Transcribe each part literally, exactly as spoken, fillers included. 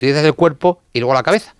utilizas el cuerpo y luego la cabeza.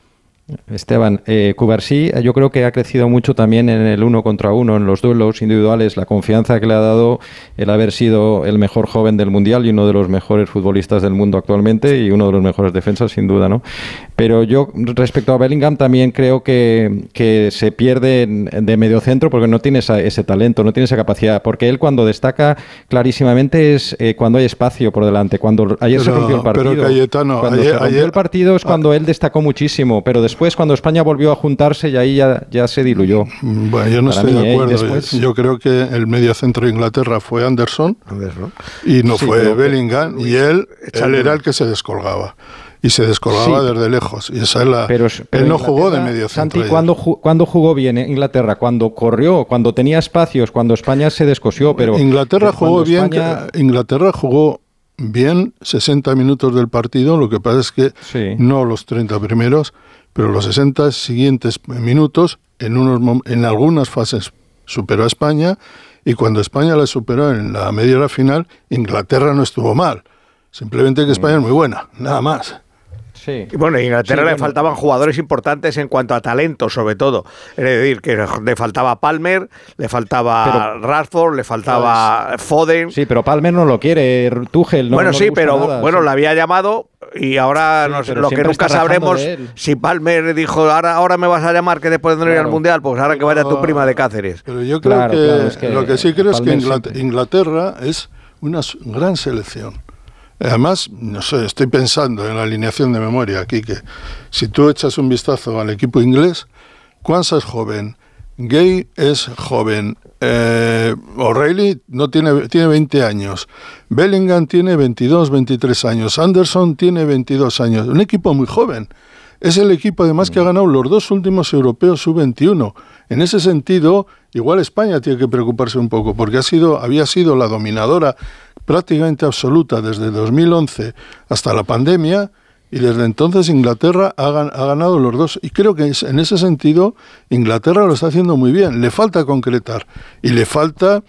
Esteban, eh, Cubarsí yo creo que ha crecido mucho también en el uno contra uno, en los duelos individuales, la confianza que le ha dado el haber sido el mejor joven del Mundial y uno de los mejores futbolistas del mundo actualmente y uno de los mejores defensas sin duda, ¿no? Pero yo respecto a Bellingham también creo que, que se pierde en, de mediocentro porque no tiene esa, ese talento, no tiene esa capacidad, porque él cuando destaca clarísimamente es eh, cuando hay espacio por delante, cuando ayer pero, se rompió el partido, pero Cayetano, cuando ayer, se rompió ayer, el partido es cuando él destacó muchísimo, pero después Después, cuando España volvió a juntarse, y ahí ya, ya se diluyó. Bueno, yo no Para estoy mí, de acuerdo. ¿eh? Después... Yo creo que el mediocentro de Inglaterra fue Anderson, Anderson. y no sí, fue pero... Bellingham, y él, él era el que se descolgaba. Y se descolgaba sí, desde lejos. Y esa es la... pero, pero él no jugó de mediocentro. Santi, ¿cuándo, ju ¿cuándo jugó bien en Inglaterra? Cuando corrió, cuando tenía espacios, cuando España se descosió. Pero Inglaterra jugó bien. España... Que, Inglaterra jugó bien sesenta minutos del partido. Lo que pasa es que sí. no los treinta primeros, pero los sesenta siguientes minutos, en, unos, en algunas fases superó a España, y cuando España la superó en la media hora final, Inglaterra no estuvo mal. Simplemente que España es muy buena, nada más. Sí. Y bueno, a Inglaterra sí, le bueno. faltaban jugadores importantes en cuanto a talento, sobre todo. Es decir, que le faltaba Palmer, le faltaba pero, Rashford, le faltaba pues, Foden. Sí, pero Palmer no lo quiere, Tuchel no Bueno, no sí, pero nada, bueno, sí. le había llamado y ahora sí, nos, lo que nunca sabremos si Palmer dijo, ahora, ahora me vas a llamar que después de no ir claro. al Mundial, pues ahora que vaya tu prima de Cáceres. Pero yo creo claro, que, claro, es que lo que sí creo es que Inglaterra, Inglaterra es una gran selección. Además, no sé, estoy pensando en la alineación de memoria aquí, que si tú echas un vistazo al equipo inglés, Quansah es joven, Gay es joven, eh, O'Reilly no tiene, tiene veinte años, Bellingham tiene veintidós, veintitrés años, Anderson tiene veintidós años, un equipo muy joven. Es el equipo además que ha ganado los dos últimos europeos sub veintiuno. En ese sentido, igual España tiene que preocuparse un poco, porque ha sido, había sido la dominadora prácticamente absoluta desde dos mil once hasta la pandemia, y desde entonces Inglaterra ha, ha ganado los dos, y creo que es, en ese sentido Inglaterra lo está haciendo muy bien. Le falta concretar y le falta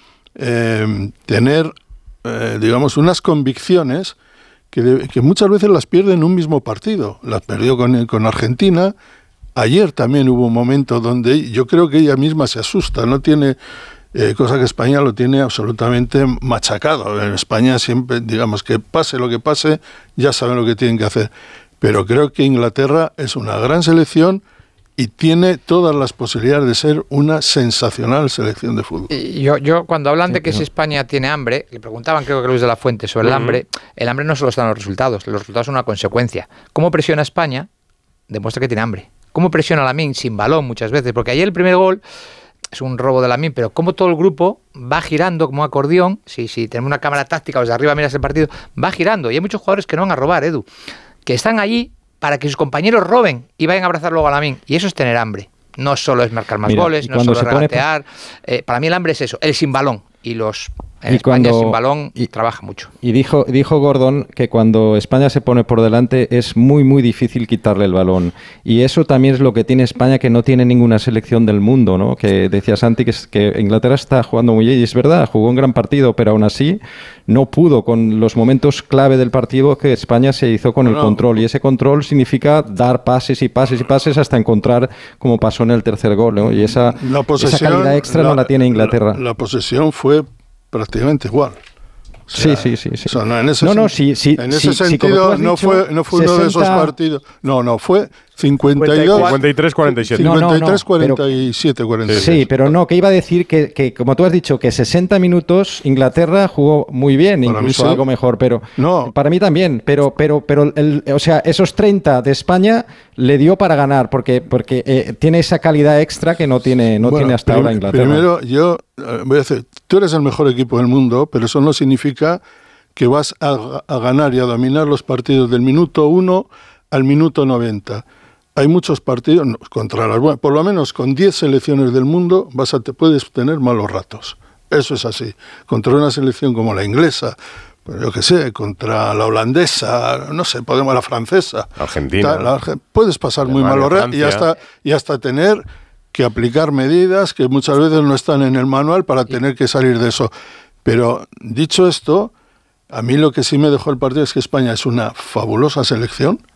eh, tener eh, digamos unas convicciones que, de, que muchas veces las pierde en un mismo partido. Las perdió con, con Argentina. Ayer también hubo un momento donde yo creo que ella misma se asusta, no tiene... Eh, cosa que España lo tiene absolutamente machacado. En España siempre, digamos, que pase lo que pase, ya saben lo que tienen que hacer. Pero creo que Inglaterra es una gran selección y tiene todas las posibilidades de ser una sensacional selección de fútbol. Y yo, yo cuando hablan de que si España tiene hambre, le preguntaban, creo que Luis de la Fuente, sobre uh-huh. el hambre. El hambre no solo está en los resultados, los resultados son una consecuencia. ¿Cómo presiona España? Demuestra que tiene hambre. ¿Cómo presiona a Lamine sin balón muchas veces? Porque ayer el primer gol es un robo de Lamine, pero como todo el grupo va girando como acordeón, si, si tenemos una cámara táctica, desde arriba miras el partido, va girando, y hay muchos jugadores que no van a robar, Edu, que están allí para que sus compañeros roben y vayan a abrazar luego a Lamine, y eso es tener hambre, no solo es marcar más Mira, goles, no es solo regatear, pone... eh, para mí el hambre es eso, el sin balón, y los... En y España cuando, sin balón y, trabaja mucho. Y dijo, dijo Gordon que cuando España se pone por delante es muy muy difícil quitarle el balón. Y eso también es lo que tiene España, que no tiene ninguna selección del mundo, ¿no? Que decía Santi que, que Inglaterra está jugando muy bien, y es verdad, jugó un gran partido, pero aún así no pudo con los momentos clave del partido que España se hizo con no, el no. control. Y ese control significa dar pases y pases y pases hasta encontrar, como pasó en el tercer gol, ¿no? Y esa, esa calidad extra la, no la tiene Inglaterra. La, la posesión fue prácticamente igual. O sea, sí, sí, sí. sí. O sea, no, en ese, no, no, sí, sí, en ese sí, sentido sí, no dicho, fue, no fue uno de esos partidos. No, no, fue cincuenta y dos, cincuenta y tres cuarenta y siete. cincuenta y tres cuarenta y siete, cuarenta y seis. Sí, pero no, que iba a decir que, que, como tú has dicho, que sesenta minutos Inglaterra jugó muy bien, para incluso sí. algo mejor, pero no. para mí también, pero pero pero el, o sea, esos treinta de España le dio para ganar, porque porque eh, tiene esa calidad extra que no tiene no bueno, tiene hasta prim- ahora Inglaterra. Primero, yo eh, voy a decir, tú eres el mejor equipo del mundo, pero eso no significa que vas a, a ganar y a dominar los partidos del minuto uno al minuto noventa. Hay muchos partidos no, contra las buenas, por lo menos con diez selecciones del mundo vas a te puedes tener malos ratos. Eso es así. Contra una selección como la inglesa, pues yo qué sé, contra la holandesa, no sé, podemos la francesa, Argentina, ta, la, puedes pasar muy malos ratos y hasta y hasta tener que aplicar medidas que muchas veces no están en el manual para tener que salir de eso. Pero dicho esto, a mí lo que sí me dejó el partido es que España es una fabulosa selección,